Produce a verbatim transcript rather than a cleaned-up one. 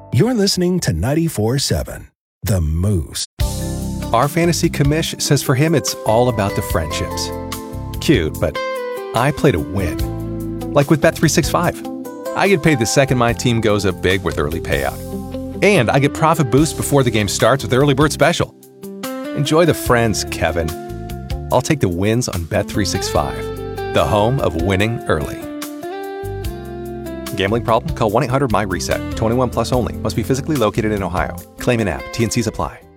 You're listening to ninety-four seven The Moose. Our fantasy commish says for him it's all about the friendships. Cute, but I play to win. Like with Bet three sixty-five. I get paid the second my team goes up big with early payout. And I get profit boost before the game starts with Early Bird Special. Enjoy the friends, Kevin. I'll take the wins on Bet three sixty-five, the home of winning early. Gambling problem? Call one eight hundred M Y reset. twenty-one plus only. Must be physically located in Ohio. Claim in app. T N Cs apply.